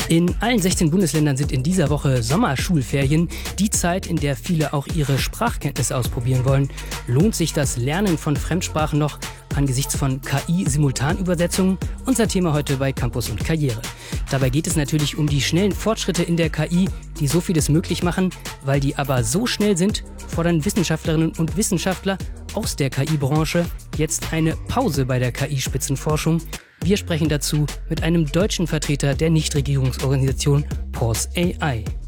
In allen 16 Bundesländern sind in dieser Woche Sommerschulferien, die Zeit, in der viele auch ihre Sprachkenntnisse ausprobieren wollen. Lohnt sich das Lernen von Fremdsprachen noch angesichts von KI-Simultanübersetzungen? Unser Thema heute bei Campus und Karriere. Dabei geht es natürlich um die schnellen Fortschritte in der KI, die so vieles möglich machen. Weil die aber so schnell sind, fordern Wissenschaftlerinnen und Wissenschaftler aus der KI-Branche jetzt eine Pause bei der KI-Spitzenforschung. Wir sprechen dazu mit einem deutschen Vertreter der Nichtregierungsorganisation Pause AI.